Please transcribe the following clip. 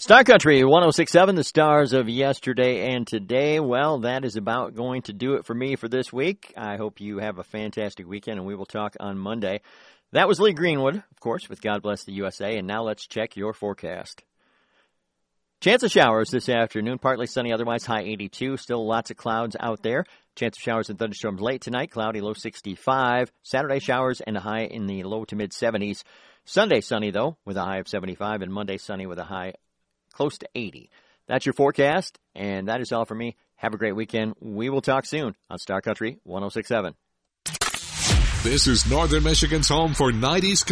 Star Country 106.7, the stars of yesterday and today. Well, that is about going to do it for me for this week. I hope you have a fantastic weekend, and we will talk on Monday. That was Lee Greenwood, of course, with God Bless the USA, and now let's check your forecast. Chance of showers this afternoon, partly sunny, otherwise high 82. Still lots of clouds out there. Chance of showers and thunderstorms late tonight, cloudy, low 65. Saturday showers and a high in the low to mid 70s. Sunday sunny, though, with a high of 75, and Monday sunny with a high close to 80. That's your forecast, and that is all for me. Have a great weekend. We will talk soon on Star Country 106.7. This is Northern Michigan's home for 90s